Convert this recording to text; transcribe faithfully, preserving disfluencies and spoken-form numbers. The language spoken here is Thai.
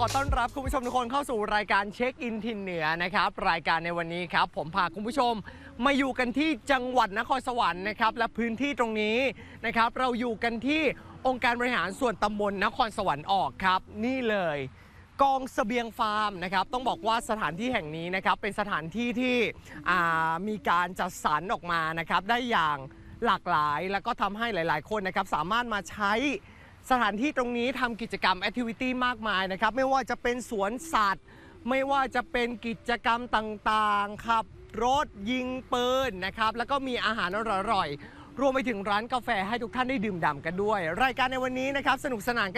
อต้อนรับคุณผู้ชมทุกคนเข้าสู่รายการเช็คอินถิ่นเหนือนะครับรายการในวันนี้ครับผมพาคุณผู้ชมมาอยู่กันที่จังหวัดนครสวรรค์นะครับและพื้นที่ตรงนี้นะครับเราอยู่กันที่องค์การบริหารส่วนตำบลนครสวรรค์ออกครับนี่เลยกองเสบียงฟาร์มนะครับต้องบอกว่าสถานที่แห่งนี้นะครับเป็นสถานที่ที่มีการจัดสรรออกมานะครับได้อย่างหลากหลายแล้วก็ทำให้หลายๆคนนะครับสามารถมาใช้สถานที่ตรงนี้ทำกิจกรรมแอคทิวิตี้มากมายนะครับไม่ว่าจะเป็นสวนสัตว์ไม่ว่าจะเป็นกิจกรรมต่างๆขับรถยิงปืนนะครับแล้วก็มีอาหารอร่อยๆรวมไปถึงร้านกาแฟให้ทุกท่านได้ดื่มด่ำกันด้วยรายการในวันนี้นะครับสนุกสนานกัน